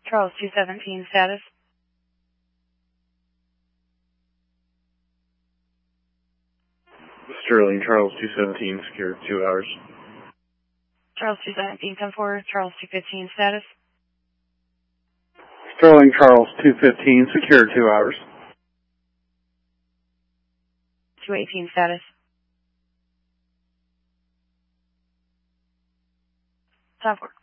Charles 217 status. Sterling, Charles 217, secured 2 hours. Charles 217, 10-4, Charles 215 status. Sterling, Charles 215, secured 2 hours. 218 status. Top 4.